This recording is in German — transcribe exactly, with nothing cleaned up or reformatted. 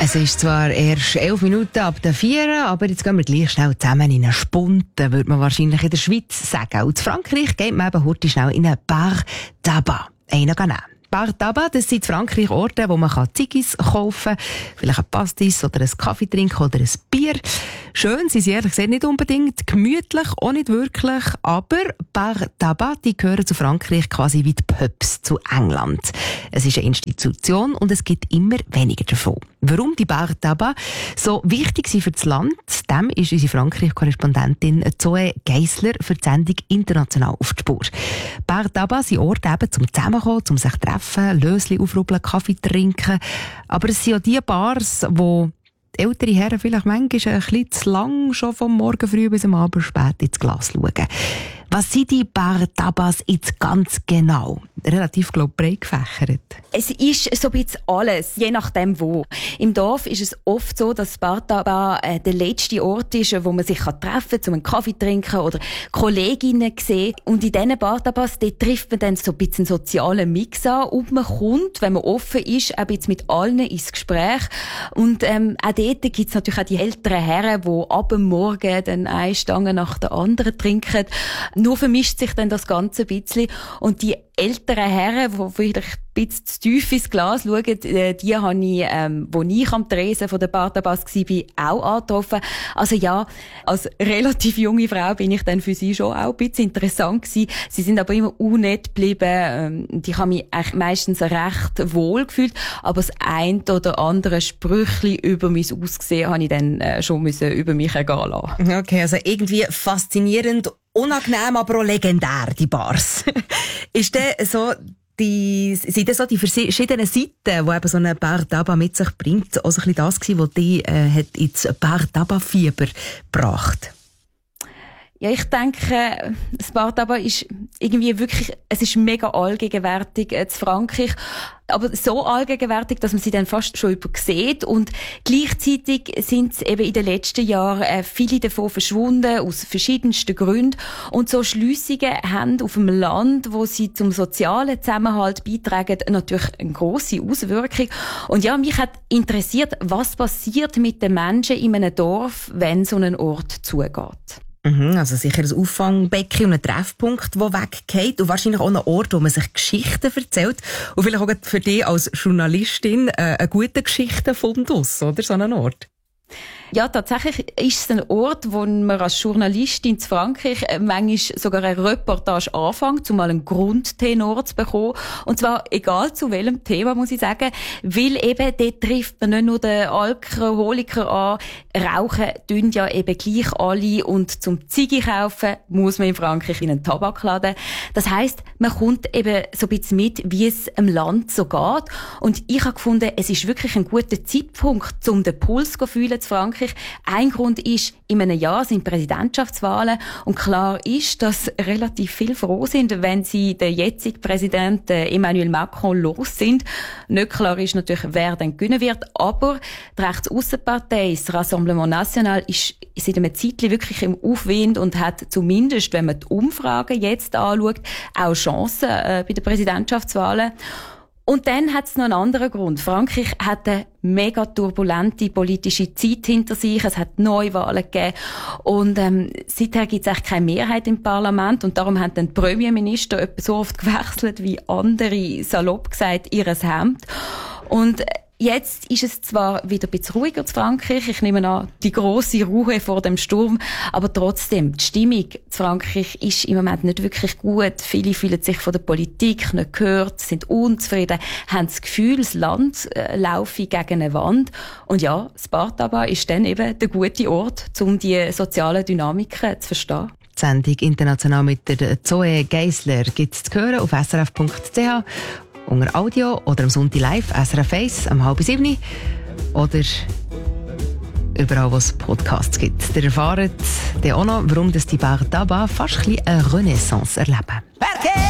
Es ist zwar erst elf Minuten ab der vier, aber jetzt gehen wir gleich schnell zusammen in eine Spunte, würde man wahrscheinlich in der Schweiz sagen. Und in Frankreich geht man eben heute schnell in einen Bar tabac. Einen nehmen. Bar tabac, das sind in Frankreich Orte, wo man Ziggis kaufen kann, vielleicht ein Pastis oder einen Kaffee trinken oder ein Bier. Schön sind sie ehrlich gesagt nicht unbedingt, gemütlich auch nicht wirklich, aber Bar tabac, die gehören zu Frankreich quasi wie die Pubs zu England. Es ist eine Institution und es gibt immer weniger davon. Warum die Bar tabac so wichtig sind für das Land, dem ist unsere Frankreich-Korrespondentin Zoe Geisler für die Sendung «International auf die Spur». Bar tabac sind Orte eben zum Zusammenkommen, zum sich treffen, Lösli aufrubbeln, Kaffee trinken. Aber es sind auch die Bars, wo die ältere Herren vielleicht manchmal ein bisschen zu lang schon vom Morgen früh bis am Abend spät ins Glas schauen. Was sind die Bar tabacs jetzt ganz genau? Relativ, glaube ich, breit gefächert. Es ist so ein bisschen alles, je nachdem wo. Im Dorf ist es oft so, dass Bar tabac äh, der letzte Ort ist, wo man sich treffen kann, um einen Kaffee zu trinken oder Kolleginnen zu sehen. Und in diesen Bar tabacs trifft man dann so ein bisschen einen sozialen Mix an und man kommt, wenn man offen ist, auch jetzt mit allen ins Gespräch. Und ähm, auch dort gibt es natürlich auch die älteren Herren, die ab dem Morgen dann eine Stange nach der anderen trinken. Nur vermischt sich dann das Ganze ein bisschen. Und die älteren Herren, die vielleicht ein bisschen zu tief ins Glas schauen, die habe ich, ähm, wo ich am Tresen von der Bar tabac war, auch angetroffen. Also ja, als relativ junge Frau bin ich dann für sie schon auch ein bisschen interessant gewesen. Sie sind aber immer unnett geblieben. Ähm, ich habe mich eigentlich meistens recht wohl gefühlt. Aber das ein oder andere Sprüchli über mein Aussehen habe ich dann äh, schon müssen über mich ergehen lassen. Okay, also irgendwie faszinierend, unangenehm, aber auch legendär, die Bars. Ist denn so die, sind das so die verschiedenen Seiten, die eben so eine Bar tabac mit sich bringt, auch so ein bisschen das gewesen, was die äh, hat ins Bar tabac-Fieber gebracht? Ja, ich denke, das Bar tabac ist irgendwie wirklich, es ist mega allgegenwärtig äh, in Frankreich, aber so allgegenwärtig, dass man sie dann fast schon übersieht. Und gleichzeitig sind eben in den letzten Jahren äh, viele davon verschwunden, aus verschiedensten Gründen. Und so Schliessungen haben auf dem Land, wo sie zum sozialen Zusammenhalt beitragen, natürlich eine grosse Auswirkung. Und ja, mich hat interessiert, was passiert mit den Menschen in einem Dorf, wenn so ein Ort zugeht. Also sicher ein Auffangbecken und ein Treffpunkt, der weggeht. Und wahrscheinlich auch ein Ort, wo man sich Geschichten erzählt. Und vielleicht auch für dich als Journalistin äh, ein guter Geschichtenfundus, oder? So ein Ort. Ja, tatsächlich ist es ein Ort, wo man als Journalistin in Frankreich manchmal sogar eine Reportage anfängt, um mal einen Grundtenor zu bekommen. Und zwar egal zu welchem Thema, muss ich sagen. Weil eben, dort trifft man nicht nur den Alkoholiker an. Rauchen tun ja eben gleich alle. Und zum Ziggi kaufen muss man in Frankreich in einen Tabakladen. Das heisst, man kommt eben so ein bisschen mit, wie es im Land so geht. Und ich habe gefunden, es ist wirklich ein guter Zeitpunkt, um den Puls zu fühlen zu Frankreich. Ein Grund ist, in einem Jahr sind Präsidentschaftswahlen und klar ist, dass relativ viele froh sind, wenn sie den jetzigen Präsidenten Emmanuel Macron los sind. Nicht klar ist natürlich, wer dann gewinnen wird, aber die Rechtsaussenpartei, das Rassemblement National, ist seit einem Zeitchen wirklich im Aufwind und hat zumindest, wenn man die Umfragen jetzt anschaut, auch Chancen äh, bei den Präsidentschaftswahlen. Und dann hat es noch einen anderen Grund. Frankreich hat eine mega turbulente politische Zeit hinter sich. Es hat Neuwahlen gegeben. Und ähm, seither gibt es eigentlich keine Mehrheit im Parlament. Und darum haben dann die Premierminister etwa so oft gewechselt, wie andere, salopp gesagt, ihres Hemd. Und jetzt ist es zwar wieder ein bisschen ruhiger in Frankreich. Ich nehme an, die grosse Ruhe vor dem Sturm. Aber trotzdem, die Stimmung in Frankreich ist im Moment nicht wirklich gut. Viele fühlen sich von der Politik nicht gehört, sind unzufrieden, haben das Gefühl, das Land äh, laufe gegen eine Wand. Und ja, das Bar tabac ist dann eben der gute Ort, um die sozialen Dynamiken zu verstehen. Die Sendung «International» mit der Zoe Geisler gibt es zu hören auf s r f punkt c h. Unter Audio oder am Sonntag live, S R F eins, am halb sieben oder überall, wo es Podcasts gibt. Ihr erfahrt dann auch noch, warum das die Bar tabac fast ein bisschen eine Renaissance erleben.